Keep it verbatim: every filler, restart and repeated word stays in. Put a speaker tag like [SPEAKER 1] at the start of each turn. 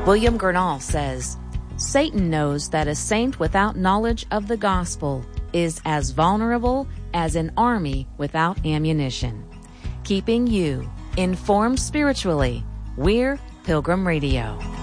[SPEAKER 1] William Gurnall says, Satan knows that a saint without knowledge of the gospel is as vulnerable as an army without ammunition. Keeping you informed spiritually, we're Pilgrim Radio.